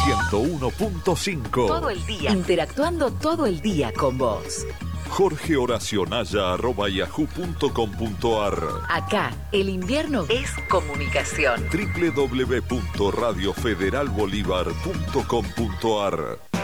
101.5. Todo el día. Interactuando todo el día con vos. jorgehoracionaya@yahoo.com.ar. Acá, el invierno es comunicación. www.radiofederalbolívar.com.ar.